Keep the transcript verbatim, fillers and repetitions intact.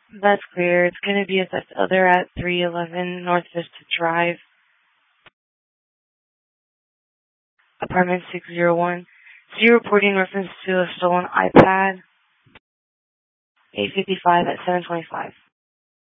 That's clear. It's going to be assessed other at three eleven North Vista Drive, apartment six oh one. So you're reporting reference to a stolen iPad, eight fifty-five at seven twenty-five.